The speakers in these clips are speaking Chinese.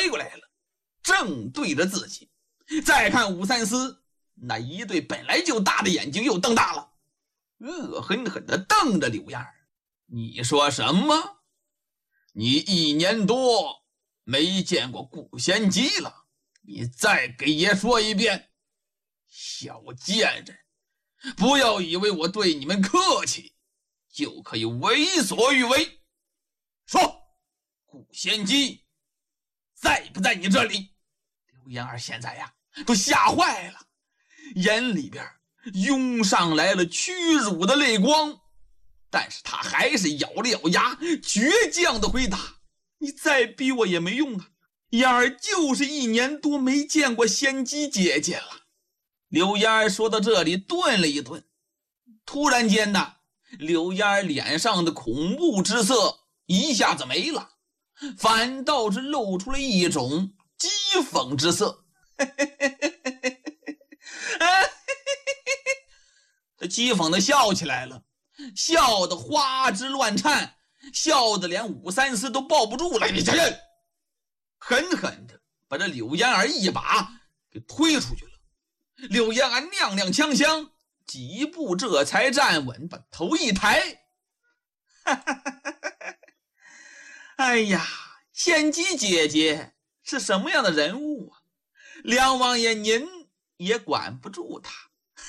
过来了，正对着自己。再看武三思，那一对本来就大的眼睛又瞪大了，恶狠狠地瞪着柳燕儿。你说什么？你1年多没见过顾仙姬了，你再给爷说一遍。小贱人，不要以为我对你们客气就可以为所欲为。说，顾仙姬在不在你这里？柳燕儿现在呀都吓坏了，眼里边涌上来了屈辱的泪光，但是他还是咬了咬牙，倔强的回答：你再逼我也没用啊，燕儿就是1年多没见过仙姬姐姐了。柳燕儿说到这里顿了一顿，突然间呢，柳燕儿脸上的恐怖之色一下子没了，反倒是露出了一种讥讽之色。这讥讽的笑起来了，笑得花枝乱颤，笑得连武三思都抱不住了。你这人，狠狠的把这柳燕儿一把给推出去了。柳燕儿踉踉跄跄几步，这才站稳，把头一抬。哎呀，仙姬姐姐是什么样的人物啊？梁王爷您也管不住她。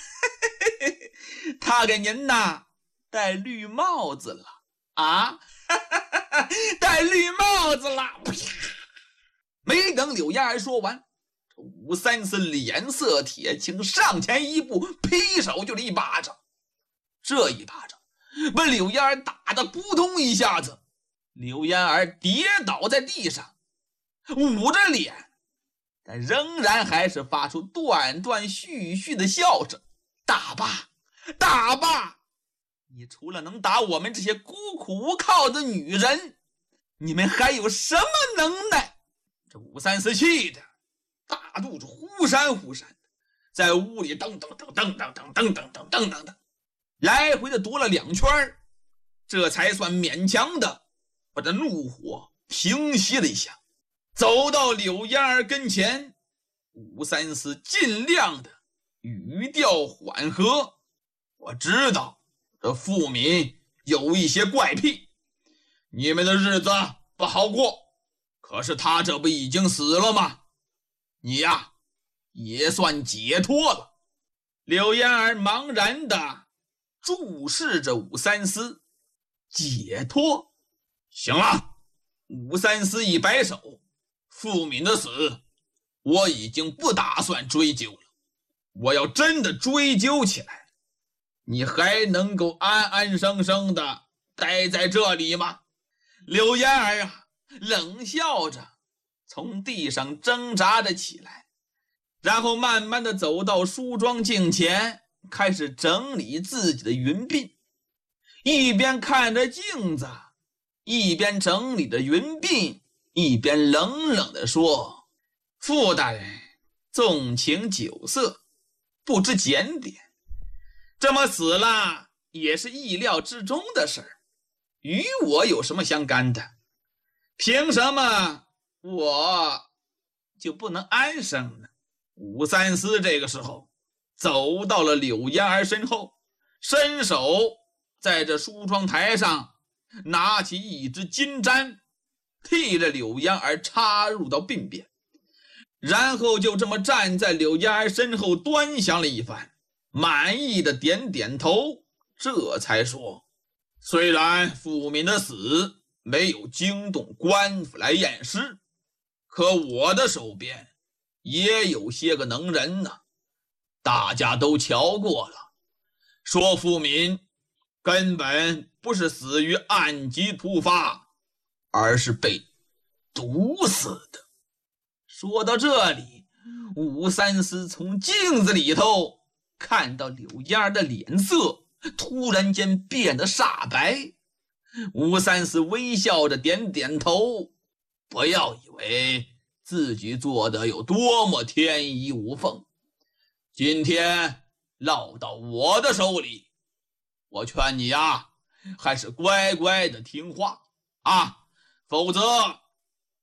他给您呐戴绿帽子了啊！戴绿帽子了！没等柳燕儿说完，武三思脸色铁青，上前一步，劈手就是一巴掌。这一巴掌把柳燕儿打得扑通一下子，柳燕儿跌倒在地上，捂着脸，但仍然还是发出断断续续的笑声。打吧，打吧！你除了能打我们这些孤苦无靠的女人，你们还有什么能耐？这武三思气的大肚子忽闪忽闪的，在屋里噔噔噔噔噔噔噔噔噔噔噔来回的踱了2圈，这才算勉强的把这怒火平息了一下。走到柳燕儿跟前，武三思尽量的语调缓和：我知道这富民有一些怪癖，你们的日子不好过，可是他这不已经死了吗？你呀也算解脱了。柳燕儿茫然地注视着武三思。解脱？行了。武三思一摆手，富民的死我已经不打算追究了，我要真的追究起来，你还能够安安生生的待在这里吗？柳燕儿啊冷笑着从地上挣扎着起来，然后慢慢的走到梳妆镜前，开始整理自己的云鬓，一边看着镜子，一边整理着云鬓，一边冷冷地说：傅大人纵情酒色，不知检点，这么死了也是意料之中的事儿，与我有什么相干的？凭什么我就不能安生呢？武三思这个时候走到了柳燕儿身后，伸手在这梳妆台上拿起一支金簪，替着柳燕儿插入到鬓边，然后就这么站在柳燕儿身后端详了一番，满意的点点头，这才说：虽然富民的死没有惊动官府来验尸，可我的手边也有些个能人呢。大家都瞧过了，说富民根本不是死于暗疾突发，而是被毒死的。说到这里，武三思从镜子里头看到柳燕儿的脸色突然间变得煞白。武三思微笑着点点头，不要以为自己做的有多么天衣无缝，今天落到我的手里，我劝你呀，还是乖乖的听话啊，否则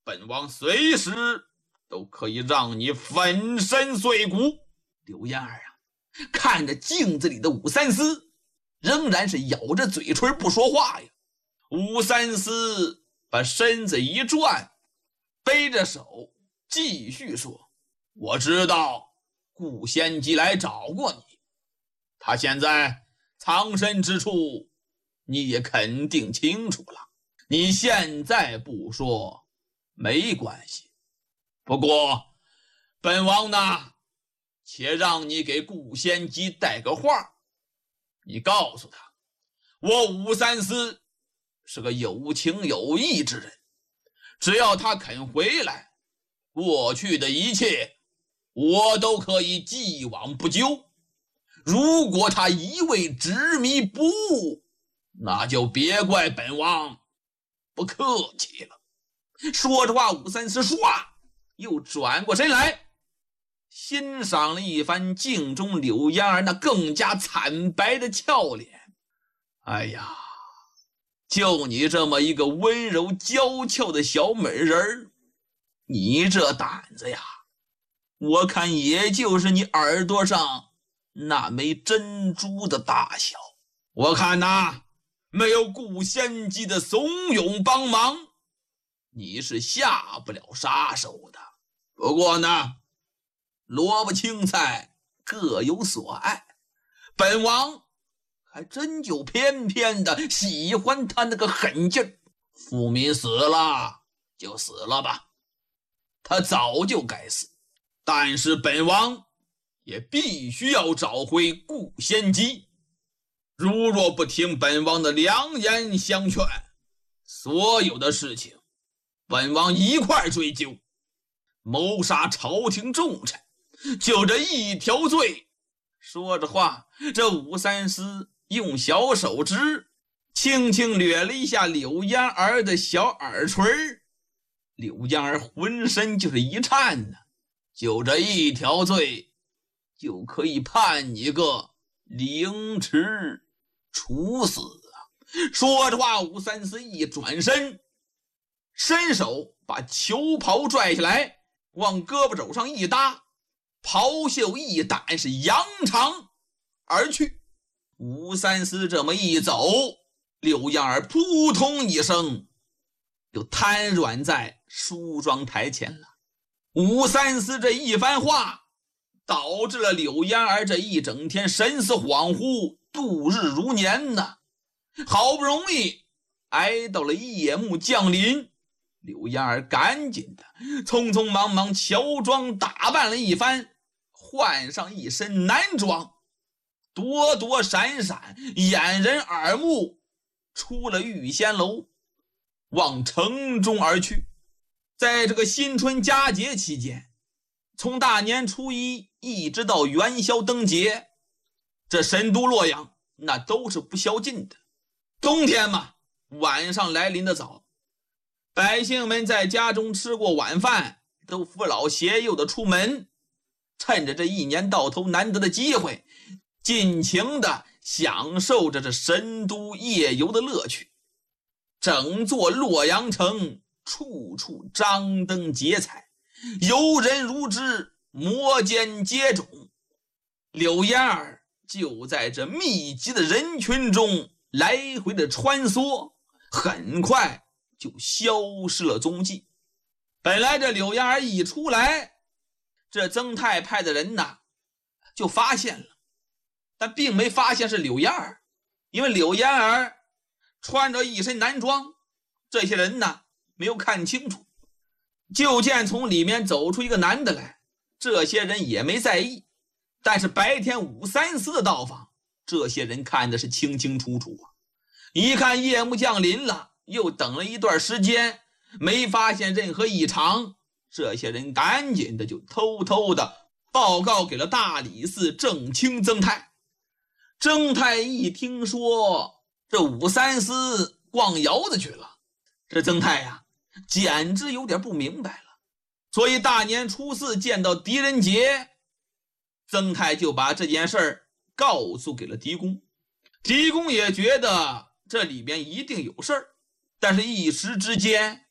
本王随时都可以让你粉身碎骨。柳燕儿啊，看着镜子里的武三思，仍然是咬着嘴唇不说话呀。武三思把身子一转，背着手继续说：我知道顾仙姬来找过你，他现在藏身之处你也肯定清楚了，你现在不说没关系，不过本王呢，且让你给顾仙姬带个话，你告诉他，我武三思是个有情有义之人，只要他肯回来，过去的一切我都可以既往不咎。如果他一味执迷不悟，那就别怪本王不客气了。说着话，武三思唰又转过身来，欣赏了一番镜中柳燕儿那更加惨白的俏脸。哎呀，就你这么一个温柔娇俏的小美人儿，你这胆子呀，我看也就是你耳朵上那枚珍珠的大小。我看呐，没有顾仙姬的怂恿帮忙，你是下不了杀手的。不过呢，萝卜青菜各有所爱，本王还真就偏偏的喜欢他那个狠劲儿。富民死了就死了吧，他早就该死，但是本王也必须要找回顾仙姬。如若不听本王的良言相劝，所有的事情本王一块追究。谋杀朝廷重臣，就这一条罪。说着话，这武三思用小手指轻轻掠了一下柳燕儿的小耳垂，柳燕儿浑身就是一颤呢。就这一条罪，就可以判你个凌迟处死啊！说着话，武三思一转身，伸手把裘袍拽下来，往胳膊肘上一搭，袍袖一掸，是扬长而去。武三思这么一走，柳燕儿扑通一声就瘫软在梳妆台前了。武三思这一番话，导致了柳燕儿这一整天神思恍惚，度日如年呐。好不容易挨到了夜幕降临，柳燕儿赶紧的匆匆忙忙乔装打扮了一番，换上一身男装，躲躲闪闪，掩人耳目，出了玉仙楼，往城中而去。在这个新春佳节期间，从大年初一一直到元宵灯节，这神都洛阳那都是不宵禁的。冬天嘛，晚上来临的早，百姓们在家中吃过晚饭，都扶老携幼的出门，趁着这一年到头难得的机会，尽情的享受着这神都夜游的乐趣。整座洛阳城处处张灯结彩，游人如织，摩肩接踵。柳燕儿就在这密集的人群中来回的穿梭，很快就消失了踪迹。本来这柳燕儿一出来，这曾太派的人呢就发现了，但并没发现是柳燕儿，因为柳燕儿穿着一身男装，这些人呢没有看清楚。就见从里面走出一个男的来，这些人也没在意，但是白天武三思的到访，这些人看的是清清楚楚啊。一看夜幕降临了，又等了一段时间，没发现任何异常，这些人赶紧的就偷偷的报告给了大理寺正卿曾泰。曾泰一听说这武三思逛窑子去了，这曾泰呀简直有点不明白了。所以大年初四见到狄仁杰，曾泰就把这件事儿告诉给了狄公。狄公也觉得这里边一定有事儿，但是一时之间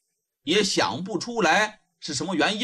也想不出来是什么原因。